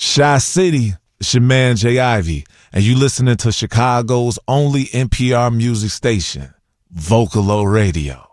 Shy City, it's your man Jay Ivy, and you listening to Chicago's only NPR music station, Vocalo Radio.